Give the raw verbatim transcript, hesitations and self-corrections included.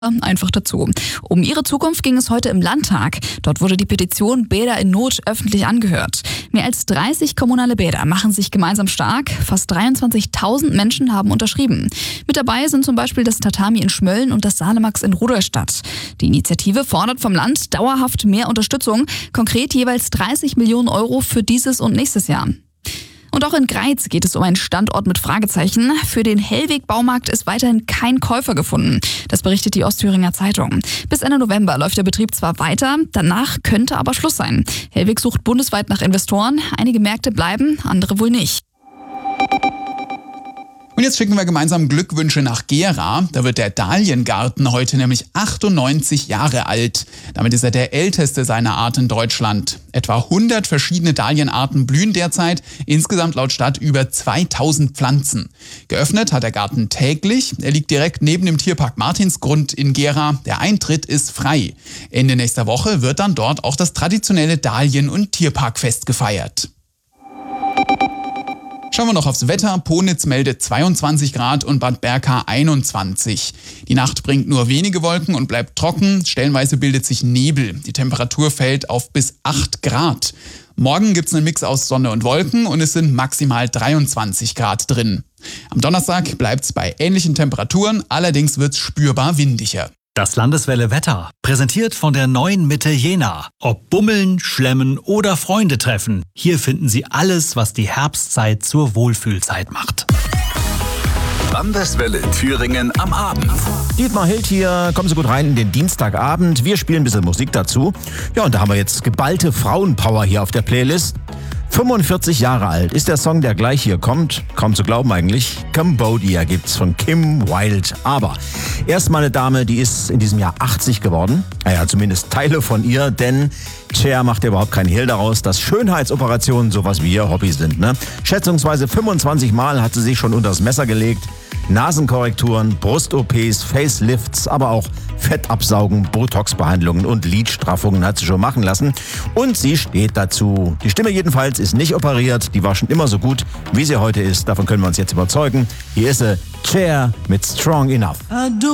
einfach dazu. Um ihre Zukunft ging es heute im Landtag. Dort wurde die Petition Bäder in Not öffentlich angehört. Mehr als dreißig kommunale Bäder machen sich gemeinsam stark. Fast dreiundzwanzigtausend Menschen haben unterschrieben. Mit dabei sind zum Beispiel das Tatami in Schmölln und das Salemax in Rudolstadt. Die Initiative fordert vom Land dauerhaft mehr Unterstützung, konkret jeweils dreißig Millionen Euro für dieses und nächstes Jahr. Und auch in Greiz geht es um einen Standort mit Fragezeichen. Für den Hellweg-Baumarkt ist weiterhin kein Käufer gefunden. Das berichtet die Ostthüringer Zeitung. Bis Ende November läuft der Betrieb zwar weiter, danach könnte aber Schluss sein. Hellweg sucht bundesweit nach Investoren. Einige Märkte bleiben, andere wohl nicht. Und jetzt schicken wir gemeinsam Glückwünsche nach Gera. Da wird der Dahliengarten heute nämlich achtundneunzig Jahre alt. Damit ist er der älteste seiner Art in Deutschland. Etwa hundert verschiedene Dahlienarten blühen derzeit. Insgesamt laut Stadt über zweitausend Pflanzen. Geöffnet hat der Garten täglich. Er liegt direkt neben dem Tierpark Martinsgrund in Gera. Der Eintritt ist frei. Ende nächster Woche wird dann dort auch das traditionelle Dahlien- und Tierparkfest gefeiert. Schauen wir noch aufs Wetter. Ponitz meldet zweiundzwanzig Grad und Bad Berka einundzwanzig. Die Nacht bringt nur wenige Wolken und bleibt trocken. Stellenweise bildet sich Nebel. Die Temperatur fällt auf bis acht Grad. Morgen gibt's einen Mix aus Sonne und Wolken und es sind maximal dreiundzwanzig Grad drin. Am Donnerstag bleibt's bei ähnlichen Temperaturen, allerdings wird's spürbar windiger. Das Landeswelle Wetter, präsentiert von der neuen Mitte Jena. Ob Bummeln, Schlemmen oder Freunde treffen, hier finden Sie alles, was die Herbstzeit zur Wohlfühlzeit macht. Landeswelle Thüringen am Abend. Dietmar Hild hier, kommen Sie gut rein in den Dienstagabend. Wir spielen ein bisschen Musik dazu. Ja, und da haben wir jetzt geballte Frauenpower hier auf der Playlist. fünfundvierzig Jahre alt ist der Song, der gleich hier kommt. Kaum zu glauben eigentlich. Cambodia gibt's von Kim Wilde. Aber erstmal eine Dame, die ist in diesem Jahr achtzig geworden. Naja, zumindest Teile von ihr, denn Cher macht ja überhaupt keinen Hehl daraus, dass Schönheitsoperationen sowas wie ihr Hobby sind. Ne? Schätzungsweise fünfundzwanzig Mal hat sie sich schon unters Messer gelegt. Nasenkorrekturen, Brust-O Ps, Facelifts, aber auch Fettabsaugen, Botox-Behandlungen und Lidstraffungen hat sie schon machen lassen. Und sie steht dazu. Die Stimme jedenfalls ist nicht operiert, die war schon immer so gut, wie sie heute ist. Davon können wir uns jetzt überzeugen. Hier ist sie, Cher mit Strong Enough.